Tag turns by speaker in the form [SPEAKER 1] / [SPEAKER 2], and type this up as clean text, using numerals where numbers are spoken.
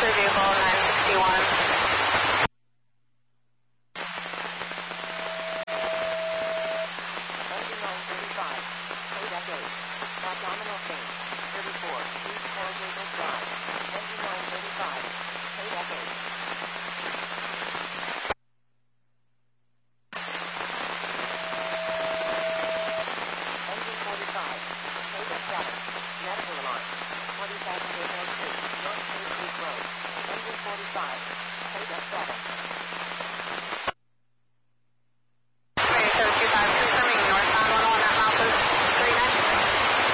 [SPEAKER 1] clear vehicle 961.
[SPEAKER 2] Abdominal pain. 34. East Corrigal Drive. 2935. Paid at 8. Engine 45. Paid at 7. Medical alarm. 20 passenger no street. North State Creek Road. Engine 45. Paid at 7.